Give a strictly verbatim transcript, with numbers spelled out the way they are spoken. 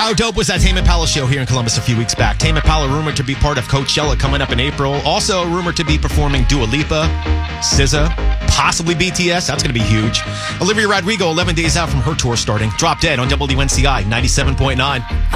How dope was that Tame Impala show here in Columbus a few weeks back? Tame Impala rumored to be part of Coachella coming up in April. Also rumored to be performing Dua Lipa, S Z A, possibly B T S. That's going to be huge. Olivia Rodrigo, eleven days out from her tour starting. Drop Dead on W N C I ninety-seven point nine.